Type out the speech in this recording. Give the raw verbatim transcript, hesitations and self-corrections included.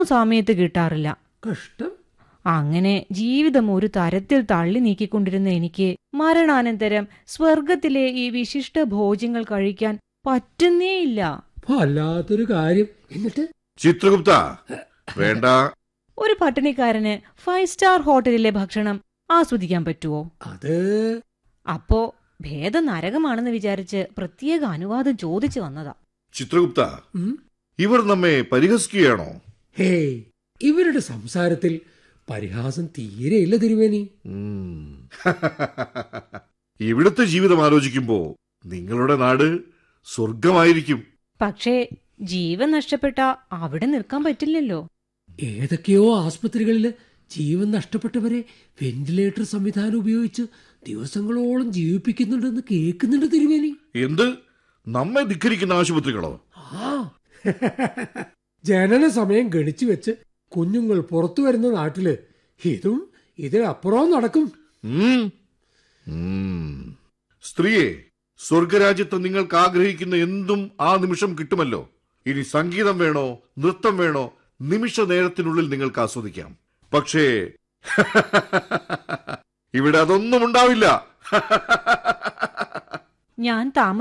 സമയത്ത് കിട്ടാറില്ല. കഷ്ടം. അങ്ങനെ ജീവിതം ഒരു തരത്തിൽ തള്ളി നീക്കിക്കൊണ്ടിരുന്ന എനിക്ക് മരണാനന്തരം സ്വർഗത്തിലെ ഈ വിശിഷ്ട ഭോജ്യങ്ങൾ കഴിക്കാൻ പറ്റുന്നേയില്ല. വല്ലാത്തൊരു കാര്യം. എന്നിട്ട് ചിത്രഗുപ്ത, വേണ്ട. ഒരു പട്ടിണിക്കാരന് ഫൈവ് സ്റ്റാർ ഹോട്ടലിലെ ഭക്ഷണം ആസ്വദിക്കാൻ പറ്റുമോ? അത് അപ്പോ ഭേദം നരകമാണെന്ന് വിചാരിച്ച് പ്രത്യേക അനുവാദം ചോദിച്ചു വന്നതാ. ചിത്രഗുപ്ത, ഉം, ഇവർ നമ്മെ പരിഹസിക്കുകയാണോ? ഹേയ്, ഇവരുടെ സംസാരത്തിൽ പരിഹാസം തീരെയില്ല തിരുവേനി. ഉം. ഇവിടുത്തെ ജീവിതം ആലോചിക്കുമ്പോ നിങ്ങളുടെ നാട് സ്വർഗമായിരിക്കും. പക്ഷേ ജീവൻ നഷ്ടപ്പെട്ട അവിടെ നിൽക്കാൻ പറ്റില്ലല്ലോ. ഏതൊക്കെയോ ആസ്പത്രികളില് ജീവൻ നഷ്ടപ്പെട്ടവരെ വെന്റിലേറ്റർ സംവിധാനം ഉപയോഗിച്ച് ദിവസങ്ങളോളം ജീവിപ്പിക്കുന്നുണ്ടെന്ന് കേൾക്കുന്നുണ്ട് തിരുവേനി. എന്ത്? നമ്മെ ധിക്കരിക്കുന്ന ആശുപത്രികളോ? ആ ജനന സമയം ഗണിച്ചു വെച്ച് കുഞ്ഞുങ്ങൾ പുറത്തു വരുന്ന നാട്ടില് ഇതും ഇതിനപ്പുറവും നടക്കും. ഉം. ഉം. സ്ത്രീയെ, സ്വർഗരാജ്യത്ത് നിങ്ങൾക്ക് ആഗ്രഹിക്കുന്ന എന്തും ആ നിമിഷം കിട്ടുമല്ലോ. ഇനി സംഗീതം വേണോ, നൃത്തം വേണോ, നിമിഷ നേരത്തിനുള്ളിൽ നിങ്ങൾക്ക് ആസ്വദിക്കാം. പക്ഷേ ഇവിടെ അതൊന്നും ഉണ്ടാവില്ല. ഞാൻ താമസ